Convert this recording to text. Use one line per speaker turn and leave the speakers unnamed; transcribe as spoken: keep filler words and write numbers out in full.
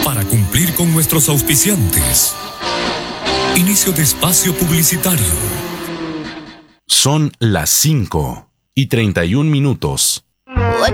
Para cumplir con nuestros auspiciantes. Inicio de espacio publicitario.
Son las cinco y treinta y un minutos.